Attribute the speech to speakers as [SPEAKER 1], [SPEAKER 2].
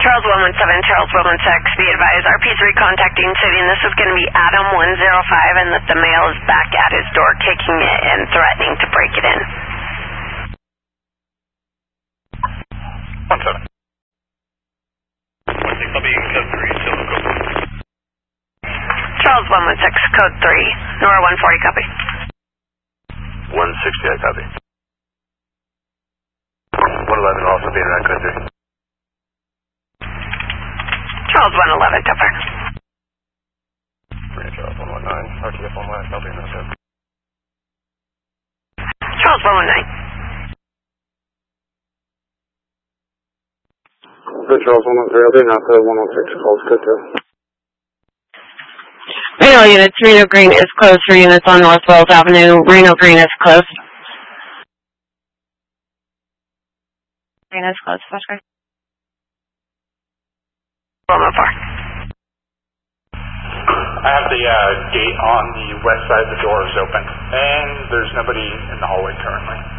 [SPEAKER 1] Charles 117, Charles 116, be advised, RP3 contacting city, and this is going to be Adam 105, and that the male is back at his door kicking it and threatening to break it in.
[SPEAKER 2] 17. 16, I'll be in code 3, so go.
[SPEAKER 1] Charles 116, code 3, Nora 140, copy.
[SPEAKER 3] 160, I copy. 111 also being around code 3.
[SPEAKER 1] Charles 111, Topper.
[SPEAKER 3] Charles 119, RTF 1 last, I'll be in that.
[SPEAKER 1] Charles 119.
[SPEAKER 4] Good, Charles 113, I'll be in that 116, calls good too.
[SPEAKER 1] Reno units, Reno Green is closed for units on North Wells Avenue. Reno Green is closed. Reno is closed, flashback. 114.
[SPEAKER 2] I have the gate on the west side of the door is open, and there's nobody in the hallway currently.